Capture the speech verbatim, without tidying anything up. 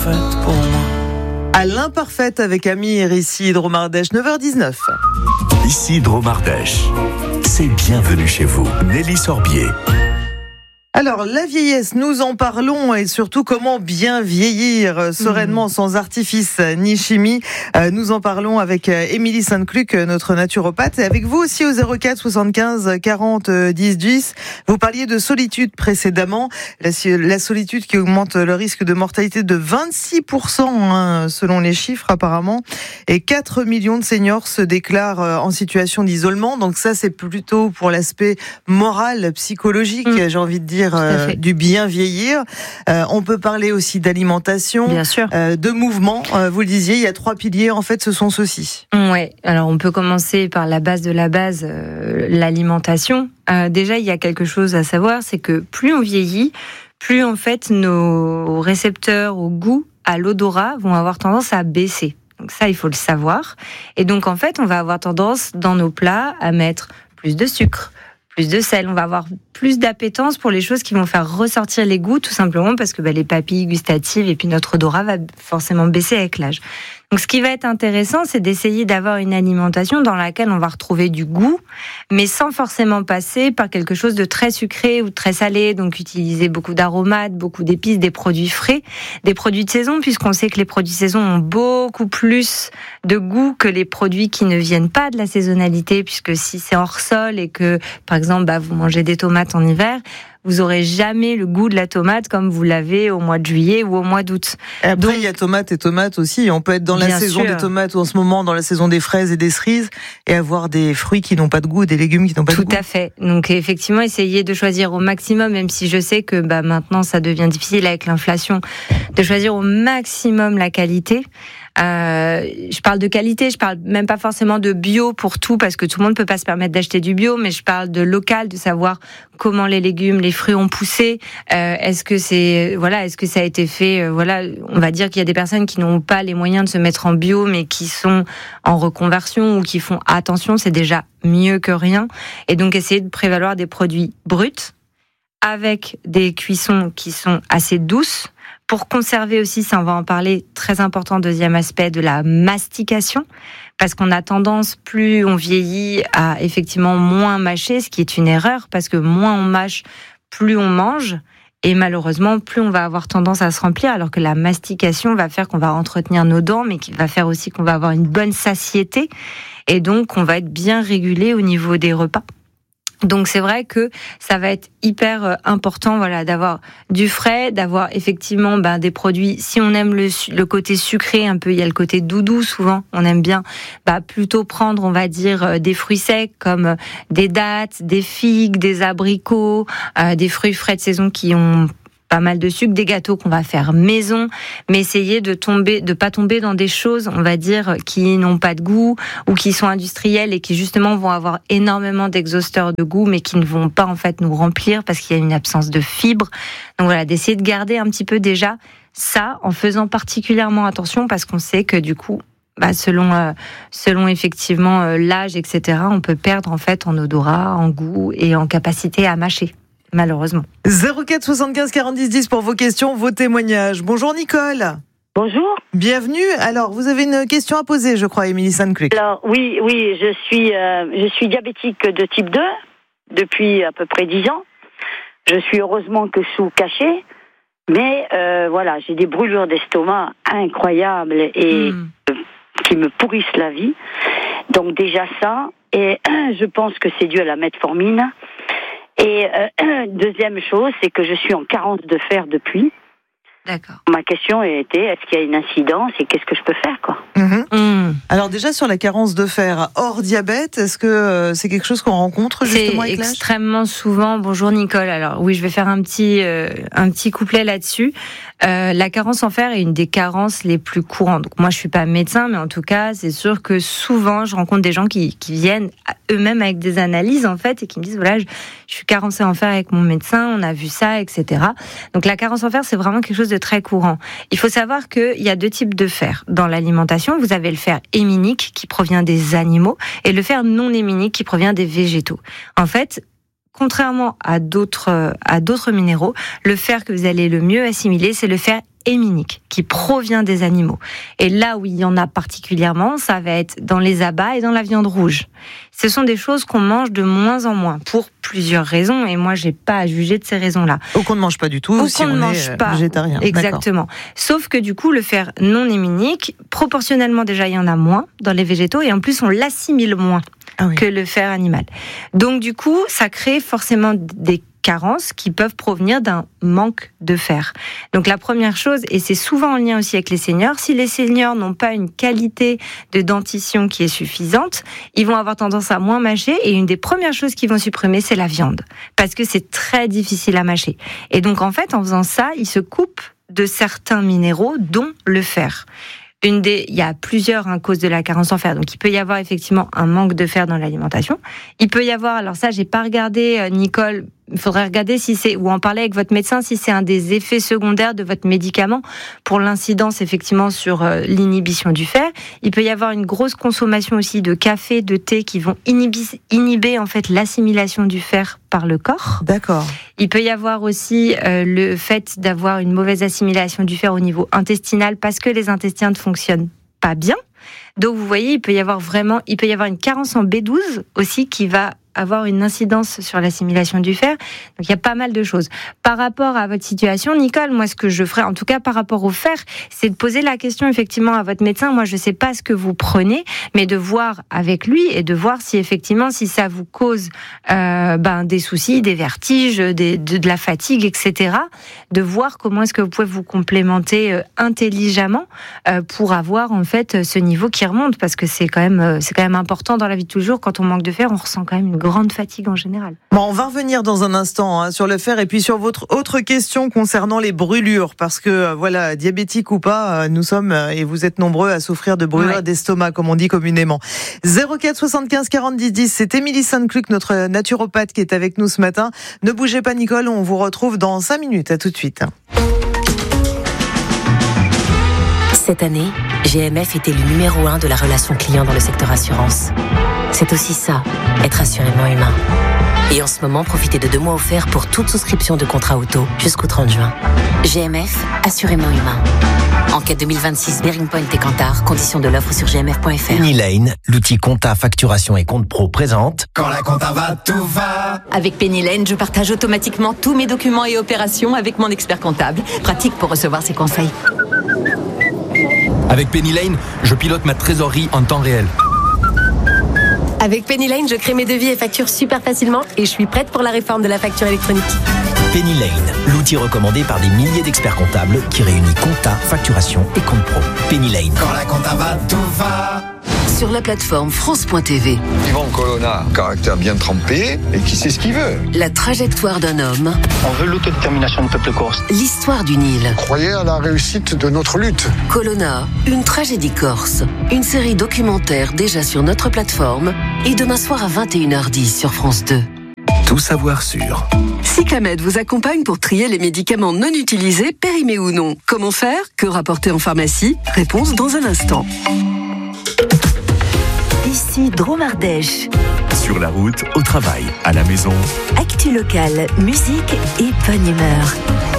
l'imparfaite pour moi. À l'imparfaite avec Amir, ici Dromardèche, neuf heures dix-neuf. Ici Dromardèche. C'est bienvenue chez vous. Nelly Sorbier. Alors, la vieillesse, nous en parlons et surtout comment bien vieillir sereinement, mmh. sans artifice ni chimie. Euh, nous en parlons avec Émilie Sainte-Cluc, notre naturopathe, et avec vous aussi au zéro quatre soixante-quinze quarante dix dix. Vous parliez de solitude précédemment, la, la solitude qui augmente le risque de mortalité de vingt-six pour cent hein, selon les chiffres apparemment, et quatre millions de seniors se déclarent en situation d'isolement. Donc ça, c'est plutôt pour l'aspect moral, psychologique, mmh. j'ai envie de dire. Euh, du bien vieillir. Euh, on peut parler aussi d'alimentation, bien sûr. Euh, de mouvement. Euh, vous le disiez, il y a trois piliers. En fait, ce sont ceux-ci. Ouais. Alors, on peut commencer par la base de la base, euh, l'alimentation. Euh, déjà, il y a quelque chose à savoir, c'est que plus on vieillit, plus en fait nos récepteurs au goût, à l'odorat, vont avoir tendance à baisser. Donc ça, il faut le savoir. Et donc, en fait, on va avoir tendance dans nos plats à mettre plus de sucre, plus de sel, on va avoir plus d'appétence pour les choses qui vont faire ressortir les goûts, tout simplement parce que bah, les papilles gustatives et puis notre odorat va forcément baisser avec l'âge. Donc ce qui va être intéressant, c'est d'essayer d'avoir une alimentation dans laquelle on va retrouver du goût, mais sans forcément passer par quelque chose de très sucré ou très salé, donc utiliser beaucoup d'aromates, beaucoup d'épices, des produits frais, des produits de saison, puisqu'on sait que les produits de saison ont beaucoup plus de goût que les produits qui ne viennent pas de la saisonnalité, puisque si c'est hors sol et que, par exemple, bah, vous mangez des tomates en hiver, vous aurez jamais le goût de la tomate comme vous l'avez au mois de juillet ou au mois d'août. Et après, Donc, il y a tomates et tomates aussi. On peut être dans la saison sûr. des tomates ou en ce moment dans la saison des fraises et des cerises et avoir des fruits qui n'ont pas de goût, des légumes qui n'ont pas Tout de goût. Tout à fait. Donc effectivement, essayez de choisir au maximum, même si je sais que bah, maintenant ça devient difficile avec l'inflation, de choisir au maximum la qualité. Euh, je parle de qualité, je parle même pas forcément de bio pour tout, parce que tout le monde peut pas se permettre d'acheter du bio, mais je parle de local, de savoir comment les légumes, les fruits ont poussé. Euh, est-ce que c'est, voilà, est-ce que ça a été fait, euh, voilà, on va dire qu'il y a des personnes qui n'ont pas les moyens de se mettre en bio, mais qui sont en reconversion ou qui font attention, c'est déjà mieux que rien. Et donc essayer de prévaloir des produits bruts, avec des cuissons qui sont assez douces. Pour conserver aussi, ça on va en parler, très important, deuxième aspect, de la mastication, parce qu'on a tendance, plus on vieillit, à effectivement moins mâcher, ce qui est une erreur, parce que moins on mâche, plus on mange, et malheureusement, plus on va avoir tendance à se remplir, alors que la mastication va faire qu'on va entretenir nos dents, mais qui va faire aussi qu'on va avoir une bonne satiété, et donc on va être bien régulé au niveau des repas. Donc c'est vrai que ça va être hyper important, voilà, d'avoir du frais, d'avoir effectivement ben, des produits. Si on aime le, le côté sucré, un peu, il y a le côté doudou souvent. On aime bien bah, plutôt prendre, on va dire, des fruits secs comme des dattes, des figues, des abricots, euh, des fruits frais de saison qui ont pas mal de sucre, des gâteaux qu'on va faire maison, mais essayer de tomber, de pas tomber dans des choses, on va dire, qui n'ont pas de goût ou qui sont industrielles et qui justement vont avoir énormément d'exhausteurs de goût, mais qui ne vont pas en fait nous remplir parce qu'il y a une absence de fibres. Donc voilà, d'essayer de garder un petit peu déjà ça, en faisant particulièrement attention, parce qu'on sait que du coup, bah, selon euh, selon effectivement euh, l'âge, et cetera, on peut perdre en fait en odorat, en goût et en capacité à mâcher. Malheureusement. zéro quatre soixante-quinze quarante dix dix pour vos questions, vos témoignages. Bonjour Nicole. Bonjour. Bienvenue. Alors, vous avez une question à poser, je crois, Émilie Sainte-Cluc. Alors, oui, oui, je suis, euh, je suis diabétique de type deux depuis à peu près dix ans. Je suis heureusement que sous cachet, mais euh, voilà, j'ai des brûlures d'estomac incroyables et mmh. euh, qui me pourrissent la vie. Donc déjà ça, et euh, je pense que c'est dû à la metformine. Et euh, deuxième chose, c'est que je suis en carence de fer depuis. D'accord. Ma question était, est-ce qu'il y a une incidence et qu'est-ce que je peux faire, quoi ? Mmh. Mmh. Alors déjà, sur la carence de fer hors diabète, est-ce que euh, c'est quelque chose qu'on rencontre justement avec l'âge ? C'est extrêmement souvent. Bonjour Nicole. Alors oui, je vais faire un petit, euh, un petit couplet là-dessus. Euh, la carence en fer est une des carences les plus courantes. Donc moi, je suis pas médecin, mais en tout cas, c'est sûr que souvent, je rencontre des gens qui, qui viennent eux-mêmes avec des analyses en fait et qui me disent voilà, je, je suis carencée en fer avec mon médecin, on a vu ça, et cetera. Donc la carence en fer, c'est vraiment quelque chose de très courant. Il faut savoir qu'il y a deux types de fer dans l'alimentation. Vous avez le fer héminique qui provient des animaux et le fer non héminique qui provient des végétaux. En fait, contrairement à d'autres, à d'autres minéraux, le fer que vous allez le mieux assimiler, c'est le fer héminique qui provient des animaux. Et là où il y en a particulièrement, ça va être dans les abats et dans la viande rouge. Ce sont des choses qu'on mange de moins en moins pour plusieurs raisons, et moi j'ai pas à juger de ces raisons-là. Ou qu'on ne mange pas du tout, Ou si qu'on on ne mange est pas. végétarien. Exactement. D'accord. Sauf que du coup, le fer non héminique, proportionnellement déjà, il y en a moins dans les végétaux, et en plus on l'assimile moins ah oui. que le fer animal. Donc du coup, ça crée forcément des carences qui peuvent provenir d'un manque de fer. Donc la première chose, et c'est souvent en lien aussi avec les seniors, si les seniors n'ont pas une qualité de dentition qui est suffisante, ils vont avoir tendance à moins mâcher, et une des premières choses qu'ils vont supprimer, c'est la viande, parce que c'est très difficile à mâcher. Et donc en fait, en faisant ça, ils se coupent de certains minéraux, dont le fer. Une des, il y a plusieurs hein, causes de la carence en fer. Donc, il peut y avoir effectivement un manque de fer dans l'alimentation. Il peut y avoir, alors ça, j'ai pas regardé, euh, Nicole, il faudrait regarder si c'est, ou en parler avec votre médecin, si c'est un des effets secondaires de votre médicament pour l'incidence effectivement sur euh, l'inhibition du fer. Il peut y avoir une grosse consommation aussi de café, de thé qui vont inhiber, inhiber en fait l'assimilation du fer par le corps. D'accord. Il peut y avoir aussi euh, le fait d'avoir une mauvaise assimilation du fer au niveau intestinal parce que les intestins ne fonctionnent pas bien. Donc vous voyez, il peut y avoir vraiment, il peut y avoir une carence en B douze aussi qui va avoir une incidence sur l'assimilation du fer. Donc il y a pas mal de choses. Par rapport à votre situation, Nicole, moi ce que je ferais, en tout cas par rapport au fer, c'est de poser la question effectivement à votre médecin. Moi je sais pas ce que vous prenez, mais de voir avec lui et de voir si effectivement si ça vous cause euh, ben des soucis, des vertiges, des, de, de la fatigue, et cetera. De voir comment est-ce que vous pouvez vous complémenter euh, intelligemment euh, pour avoir en fait ce niveau qui remonte, parce que c'est quand même euh, c'est quand même important dans la vie de tous les jours. Quand on manque de fer, on ressent quand même une grande fatigue en général. Bon, on va revenir dans un instant hein, sur le fer et puis sur votre autre question concernant les brûlures, parce que euh, voilà, diabétique ou pas, euh, nous sommes euh, et vous êtes nombreux à souffrir de brûlures ouais. d'estomac, comme on dit communément. zéro quatre soixante-quinze quarante dix dix, c'est Émilie Sainte-Cluc, notre naturopathe, qui est avec nous ce matin. Ne bougez pas, Nicole, on vous retrouve dans cinq minutes. À tout de suite. Cette année, G M F est élu numéro un de la relation client dans le secteur assurance. C'est aussi ça, être assurément humain. Et en ce moment, profitez de deux mois offerts pour toute souscription de contrat auto jusqu'au trente juin. G M F, assurément humain. Enquête deux mille vingt-six, Bearing Point et Kantar, conditions de l'offre sur g m f point f r. Penny Lane, l'outil compta, facturation et compte pro présente. Quand la compta va, tout va. Avec Penny Lane, je partage automatiquement tous mes documents et opérations avec mon expert comptable. Pratique pour recevoir ses conseils. Avec Penny Lane, je pilote ma trésorerie en temps réel. Avec Penny Lane, je crée mes devis et factures super facilement et je suis prête pour la réforme de la facture électronique. Penny Lane, l'outil recommandé par des milliers d'experts comptables qui réunit compta, facturation et compte pro. Penny Lane. Quand la compta va, tout va. Sur la plateforme France point t v. Yvon Colonna, caractère bien trempé et qui sait ce qu'il veut. La trajectoire d'un homme. On veut l'autodétermination du peuple corse. L'histoire du Nil. Croyez à la réussite de notre lutte. Colonna, une tragédie corse. Une série documentaire déjà sur notre plateforme et demain soir à vingt et une heures dix sur France deux. Tout savoir sur. Cyclamed vous accompagne pour trier les médicaments non utilisés, périmés ou non. Comment faire? Que rapporter en pharmacie? Réponse dans un instant. Ici Drôme Ardèche. Sur la route, au travail, à la maison. Actu locale, musique et bonne humeur.